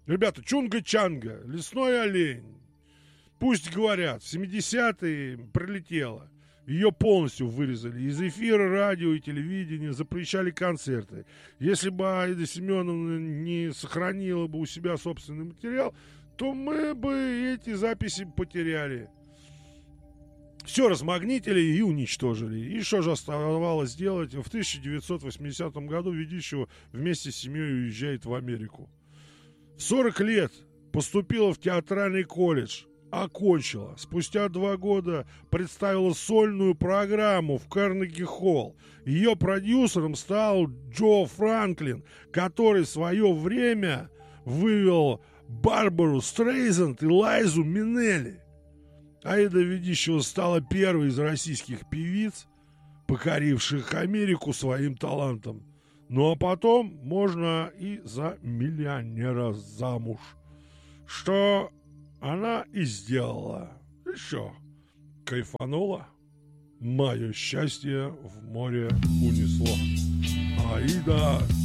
Ребята, Чунга-Чанга, лесной олень. Пусть говорят, в 70-е прилетела. Ее полностью вырезали. Из эфира, радио и телевидения запрещали концерты. Если бы Аида Семеновна не сохранила бы у себя собственный материал, то мы бы эти записи потеряли. Все размагнитили и уничтожили. И что же оставалось делать? В 1980 году Ведищева вместе с семьей уезжает в Америку. В 40 лет поступила в театральный колледж. Окончила. Спустя 2 года представила сольную программу в Карнеги-холл. Ее продюсером стал Джо Франклин, который в свое время вывел Барбару Стрейзанд и Лайзу Минелли. Аида Ведищева стала первой из российских певиц, покоривших Америку своим талантом. Ну а потом можно и за миллионера замуж. Что она и сделала. Еще кайфанула. Мое счастье в море унесло. Аида